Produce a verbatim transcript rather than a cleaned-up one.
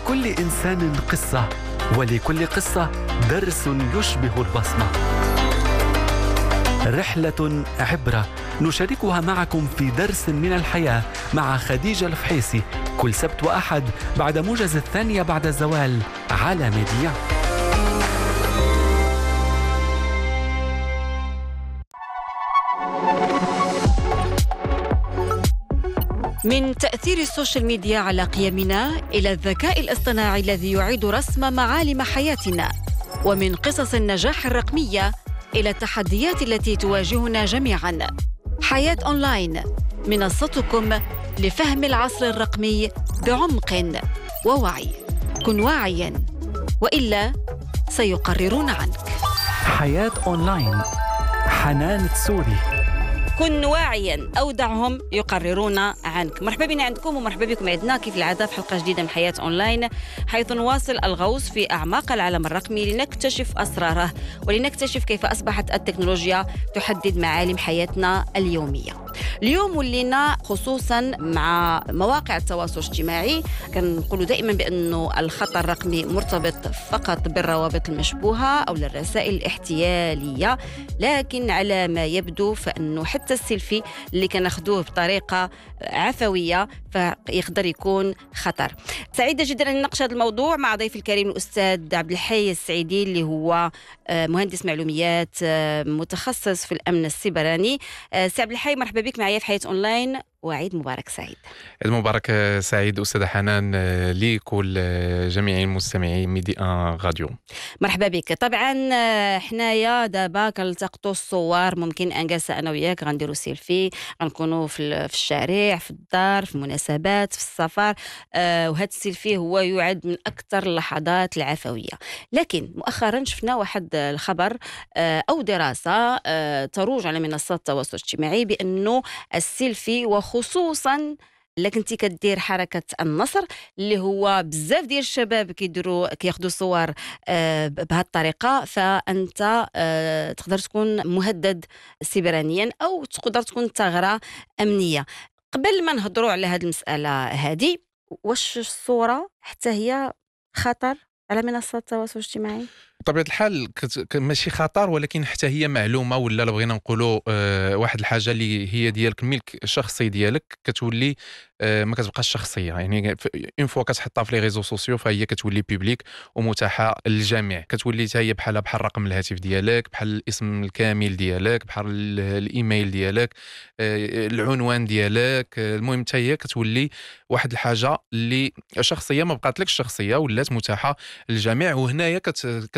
لكل إنسان قصة، ولكل قصة درس يشبه البصمة. رحلة عبرة نشاركها معكم في درس من الحياة مع خديجة الفحيسي كل سبت وأحد بعد موجز الثانية بعد الزوال على ميديا. من تأثير السوشيال ميديا على قيمنا إلى الذكاء الاصطناعي الذي يعيد رسم معالم حياتنا، ومن قصص النجاح الرقمية إلى التحديات التي تواجهنا جميعاً. حياة أونلاين، منصتكم لفهم العصر الرقمي بعمق ووعي. كن واعياً وإلا سيقررون عنك. حياة أونلاين، حنان تسوري. كن واعياً أو دعهم يقررون عنك. مرحبا بنا عندكم ومرحبا بكم عندنا كيف العادة في حلقة جديدة من حياة أونلاين، حيث نواصل الغوص في أعماق العالم الرقمي لنكتشف أسراره ولنكتشف كيف أصبحت التكنولوجيا تحدد معالم حياتنا اليومية. اليوم ولينا خصوصاً مع مواقع التواصل الاجتماعي، كنقولوا دائما بأنه الخطر الرقمي مرتبط فقط بالروابط المشبوهة أو الرسائل الاحتيالية، لكن على ما يبدو فإنه حتى السيلفي اللي كناخدوه بطريقة عفوية فيقدر يكون خطر. سعيدة جدا أن نناقش هذا الموضوع مع ضيف الكريم الأستاذ عبد الحي السعيدي، اللي هو مهندس معلوميات متخصص في الأمن السيبراني. سي عبد الحي، مرحبا بك معي في حياة أونلاين، وعيد مبارك سعيد. عيد مبارك سعيد أستاذة حنان لكل جميع المستمعي ميديا راديو. مرحبا بك. طبعا حنايا دابا كنلتقطوا الصور، ممكن ان جالسه انا وياك غنديروا سيلفي، غنكونوا في الشارع، في الدار، في المناسبات، في السفر، آه وهذا السيلفي هو يعد من اكثر اللحظات العفويه. لكن مؤخرا شفنا واحد الخبر آه او دراسه آه تروج على منصات التواصل الاجتماعي بانه السيلفي، وخصوصا اللي كنتي كدير حركه النصر، اللي هو بزاف ديال الشباب كيديروا كياخذوا صور آه بهذه الطريقه، فانت آه تقدر تكون مهدد سيبرانيا او تقدر تكون ثغره امنيه. قبل ما نهضروا على هذه المساله هذه، واش الصوره حتى هي خطر على منصات التواصل الاجتماعي؟ بطبيعة الحال ماشي خطر، ولكن حتى هي معلومة، ولا لو بغينا نقولوا آه واحد الحاجة اللي هي ديالك، الملك الشخصي ديالك، كتولي آه ما كتبقاش شخصية. يعني اون فوا كتحطها في لي ريزو سوسيو فهي كتولي بيبليك ومتاحة للجميع، كتولي حتى هي بحال بحال رقم الهاتف ديالك، بحال الاسم الكامل ديالك، بحال الايميل ديالك، آه العنوان ديالك، آه المهم حتى هي كتولي واحد الحاجة اللي شخصية، ما بقاتلكش شخصية، ولات متاحة للجميع. وهنايا كت